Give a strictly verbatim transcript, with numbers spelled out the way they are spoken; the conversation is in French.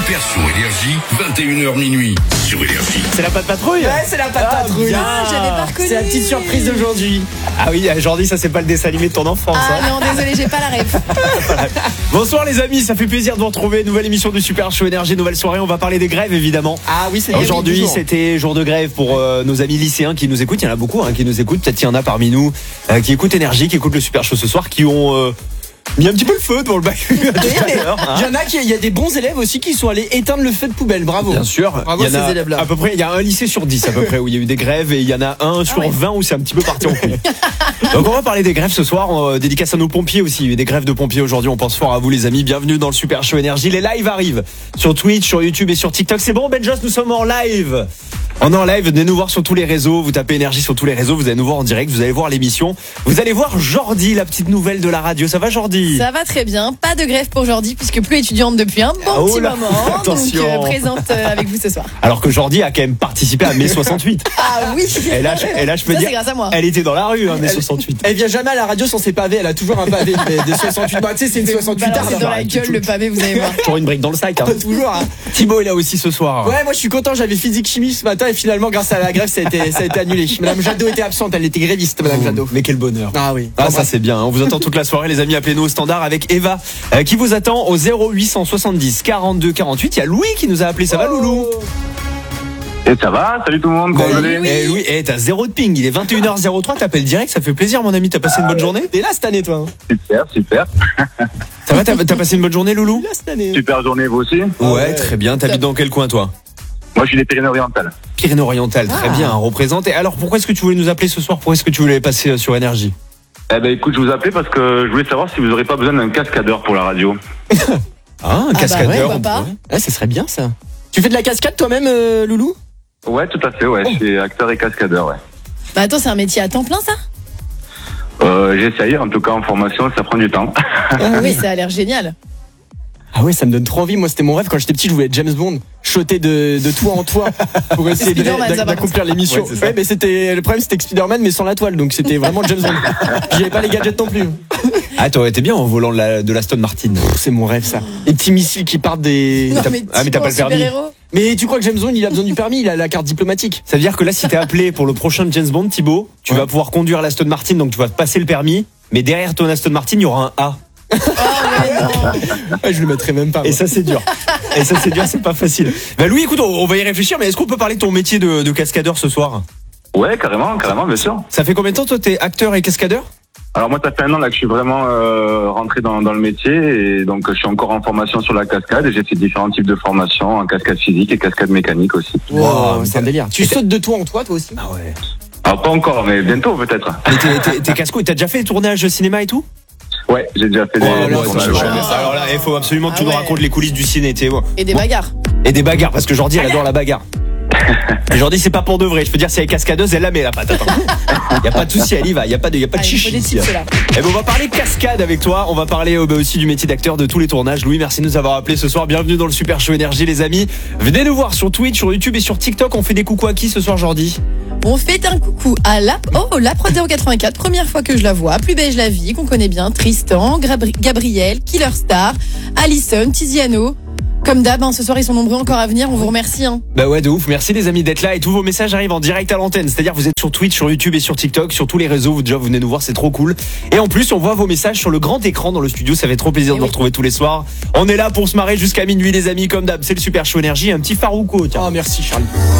Super Show Énergie, vingt et une heures minuit sur Énergie. C'est la patte patrouille. Ouais, c'est la patte Ah, patrouille. bien. Ah, j'avais pas reconnu. C'est la petite surprise d'aujourd'hui. Ah oui, aujourd'hui, ça c'est pas le dessin animé de ton enfance. Ah hein. non, désolé, j'ai pas la ref. Bonsoir les amis, ça fait plaisir de vous retrouver. Nouvelle émission du Super Show Énergie, nouvelle soirée. On va parler des grèves évidemment. Ah oui, c'est Aujourd'hui, c'était jour de grève pour euh, nos amis lycéens qui nous écoutent. Il y en a beaucoup hein, qui nous écoutent. Peut-être qu'il y en a parmi nous euh, qui écoutent Énergie, qui écoutent le Super Show ce soir, qui ont euh, mis un petit peu le feu devant le bac. Il y en a qui, il y a des bons élèves aussi qui sont allés éteindre le feu de poubelle. Bravo. Bien sûr. Bravo Il y en a ces élèves-là. à peu près, il y a un lycée sur dix à peu près où il y a eu des grèves et il y en a un sur Ah ouais. vingt où c'est un petit peu parti en couille. Donc on va parler des grèves ce soir, on, euh, dédicace à nos pompiers aussi. Il y a eu des grèves de pompiers aujourd'hui, on pense fort à vous les amis. Bienvenue dans le Super Show Énergie. Les lives arrivent sur Twitch, sur YouTube et sur TikTok. C'est bon Benjos, nous sommes en live. On est en live, venez nous voir sur tous les réseaux. Vous tapez Énergie sur tous les réseaux, vous allez nous voir en direct, vous allez voir l'émission. Vous allez voir Jordi, la petite nouvelle de la radio. Ça va Jordi? Ça va très bien. Pas de grève pour Jordi puisque plus étudiante depuis un bon Oh petit là, moment. attention. Donc euh, présente euh, avec vous ce soir. Alors que Jordi a quand même participé à mai soixante-huit. Ah oui. Et là, je- et là je peux Ça, dire, c'est grâce à moi. elle était dans la rue, hein, mai soixante-huit. Elle vient jamais à la radio sans ses pavés. Elle a toujours un pavé de soixante-huit. Bah, tu sais, c'est une soixante-huit Balancer tard. dans la gueule le pavé, vous allez voir. Toujours une brique dans le sac. Hein. Toujours. Hein. Thibaut est là aussi ce soir. Ouais, moi je suis content. J'avais physique chimie ce matin et finalement, grâce à la grève, ça a été, ça a été annulé. Madame Jadot était absente. Elle était gréviste, Madame Jadot. Mais quel bonheur. Ah oui. Ah ça c'est bien, on vous attend toute la soirée les amis, appelez-nous au standard avec Eva euh, qui vous attend au zéro huit cent soixante-dix quarante-deux quarante-huit. Il y a Louis qui nous a appelé, ça va Loulou? Et ça va, salut tout le monde, comment vous allez? Eh Louis, eh, t'as zéro de ping, il est vingt et une heures zéro trois, t'appelles direct, ça fait plaisir mon ami, t'as passé une bonne journée? T'es là cette année, toi. Hein. Super, super. Ça va, t'as, t'as passé une bonne journée Loulou? T'es là cette année. Super journée vous aussi. Ouais, ouais. très bien, t'habites dans quel coin toi? Moi je suis des Pyrénées-Orientales. Pyrénées-Orientales, très bien, représente. Et alors pourquoi est-ce que tu voulais nous appeler ce soir? Pourquoi est-ce que tu voulais passer euh, sur Énergie? Eh ben écoute, je vous appelais parce que je voulais savoir si vous aurez pas besoin d'un cascadeur pour la radio. Ah, un bah cascadeur. ouais, on pourquoi pas. pourrait. Ouais, ça serait bien ça. Tu fais de la cascade toi-même, euh, Loulou? Ouais, tout à fait, ouais, je suis acteur et cascadeur, ouais. Bah attends, c'est un métier à temps plein ça? Euh, j'essaye, en tout cas en formation, ça prend du temps. Oui, ça a l'air génial. Ah ouais, ça me donne trop envie. Moi, c'était mon rêve quand j'étais petit. Je voulais être James Bond, sauter de, de toit en toit pour essayer de- Spider-Man, ça, par d'accomplir l'émission. Ouais, c'est ça. Ouais, mais c'était le problème, c'était que Spider-Man, mais sans la toile, donc c'était vraiment James Bond. Puis j'avais pas les gadgets non plus. Ah t'aurais été bien en volant de la, de l'Aston Martin. Pff, C'est mon rêve, ça. Les petits missiles qui partent des. Non, t'as- mais ah, mais t'as Thibaut, pas le permis. super-héros. Mais tu crois que James Bond, il a besoin du permis? Il a la carte diplomatique. Ça veut dire que là, si t'es appelé pour le prochain James Bond, Thibaut, tu Ouais. vas pouvoir conduire l'Aston Martin, donc tu vas te passer le permis, mais derrière ton Aston Martin, il y aura un A. Oh ouais, non. Ouais, je le mettrais même pas. Et moi. ça, c'est dur. Et ça, c'est dur, c'est pas facile. Bah, Louis, écoute, on, on va y réfléchir, mais est-ce qu'on peut parler de ton métier de, de cascadeur ce soir? Ouais, carrément, carrément, bien sûr. Ça fait combien de temps, toi, t'es acteur et cascadeur? Alors moi, ça fait un an là que je suis vraiment euh, rentré dans, dans le métier et donc je suis encore en formation sur la cascade et j'ai fait différents types de formations en cascade physique et cascade mécanique aussi. Wow, Wow, c'est un délire. Tu sautes de toit en toit, toi aussi? Ah ouais. Alors pas encore, mais bientôt peut-être. Mais t'es, t'es, t'es casse-couille, t'as déjà fait les tournages de cinéma et tout? Ouais, j'ai déjà fait des, Oh, des là, tournages, c'est ouais. chaud. Alors là, il faut absolument que tu Ah nous ouais. racontes les coulisses du ciné, t'es bon. Et des bagarres. Et des bagarres, parce que Jordi, elle adore la bagarre. Et Jordi, c'est pas pour de vrai. Je peux dire, si elle est cascadeuse, elle la met la patate. Il y a pas de souci, elle y va. Il y a pas de, il y a pas de Ah, il faut chichi. des ici. tips là. Eh ben, on va parler cascade avec toi. On va parler euh, bah, aussi du métier d'acteur, de tous les tournages. Louis, merci de nous avoir appelés ce soir. Bienvenue dans le Super Show Énergie, les amis. Venez nous voir sur Twitch, sur YouTube et sur TikTok. On fait des coucous à qui ce soir, Jordi? On fait un coucou à la oh la Pro zéro quatre-vingt-quatre, première fois que je la vois, Plus beige la vie, qu'on connaît bien, Tristan, Grabri- Gabriel, Killer Star, Alison, Tiziano. Comme d'hab, hein, ce soir ils sont nombreux encore à venir, on vous remercie. Hein. Bah ouais, de ouf. Merci les amis d'être là et tous vos messages arrivent en direct à l'antenne. C'est-à-dire vous êtes sur Twitch, sur YouTube et sur TikTok, sur tous les réseaux. Vous déjà vous venez nous voir, c'est trop cool. Et en plus, on voit vos messages sur le grand écran dans le studio. Ça fait trop plaisir Et de nous oui. retrouver tous les soirs. On est là pour se marrer jusqu'à minuit, les amis. Comme d'hab, c'est le Super Show Énergie. Un petit Farouko, tiens. Oh, merci, Charlie.